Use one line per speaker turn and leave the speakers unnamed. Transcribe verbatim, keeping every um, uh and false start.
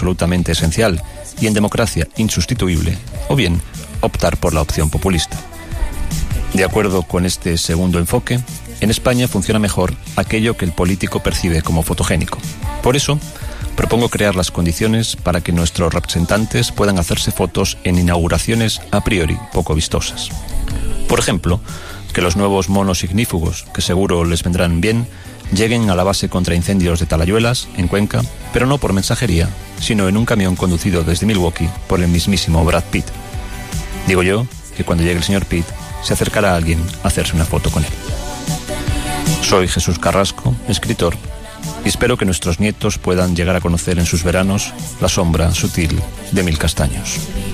absolutamente esencial y en democracia insustituible, o bien optar por la opción populista. De acuerdo con este segundo enfoque, en España funciona mejor aquello que el político percibe como fotogénico. Por eso, propongo crear las condiciones para que nuestros representantes puedan hacerse fotos en inauguraciones a priori poco vistosas. Por ejemplo, que los nuevos monos ignífugos, que seguro les vendrán bien, lleguen a la base contra incendios de Talayuelas, en Cuenca, pero no por mensajería, sino en un camión conducido desde Milwaukee por el mismísimo Brad Pitt. Digo yo que cuando llegue el señor Pitt, se acercará a alguien a hacerse una foto con él. Soy Jesús Carrasco, escritor, y espero que nuestros nietos puedan llegar a conocer en sus veranos la sombra sutil de mil castaños.